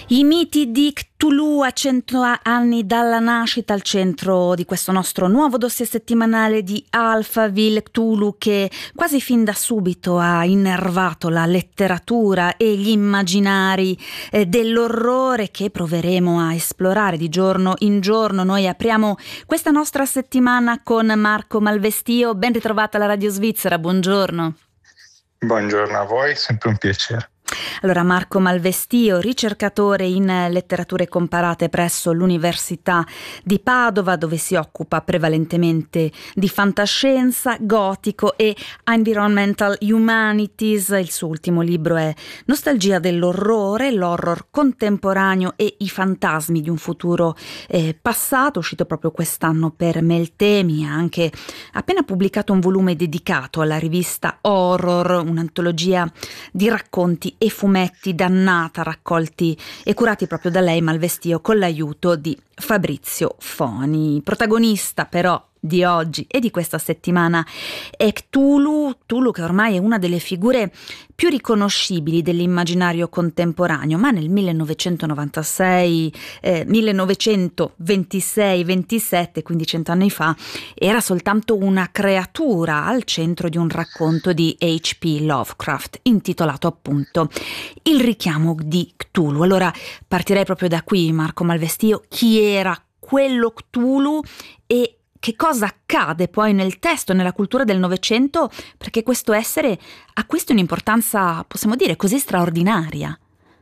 I miti di Cthulhu a 100 anni dalla nascita, al centro di questo nostro nuovo dossier settimanale di Alphaville. Cthulhu che quasi fin da subito ha innervato la letteratura e gli immaginari dell'orrore che proveremo a esplorare di giorno in giorno. Noi apriamo questa nostra settimana con Marco Malvestio. Ben ritrovata alla Radio Svizzera, buongiorno. Buongiorno a voi, sempre un piacere. Allora, Marco Malvestio, ricercatore in letterature comparate presso l'Università di Padova, dove si occupa prevalentemente di fantascienza, gotico e environmental humanities. Il suo ultimo libro è Nostalgia dell'orrore, l'horror contemporaneo e i fantasmi di un futuro passato, uscito proprio quest'anno per Meltemi. Ha anche appena pubblicato un volume dedicato alla rivista Horror, un'antologia di racconti e fumetti dannata, raccolti e curati proprio da lei, Malvestio, con l'aiuto di Fabrizio Foni. Protagonista però di oggi e di questa settimana è Cthulhu che ormai è una delle figure più riconoscibili dell'immaginario contemporaneo, ma nel 1926-27, quindi 100 anni fa, era soltanto una creatura al centro di un racconto di H.P. Lovecraft intitolato appunto Il richiamo di Cthulhu. Allora partirei proprio da qui, Marco Malvestio. Chi era quello Cthulhu e che cosa accade poi nel testo, nella cultura del Novecento, perché questo essere acquista un'importanza, possiamo dire, così straordinaria?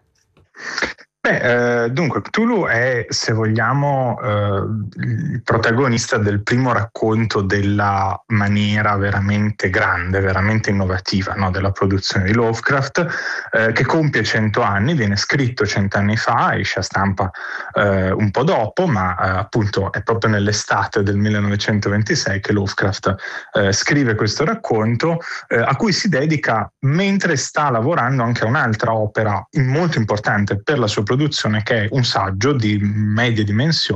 Dunque, Cthulhu è, se vogliamo, il protagonista del primo racconto della maniera veramente grande, veramente innovativa, no, della produzione di Lovecraft, che compie 100 anni, viene scritto 100 anni fa, esce a stampa un po' dopo, ma appunto è proprio nell'estate del 1926 che Lovecraft scrive questo racconto, a cui si dedica mentre sta lavorando anche a un'altra opera molto importante per la sua produzione, che è un saggio di medie dimensioni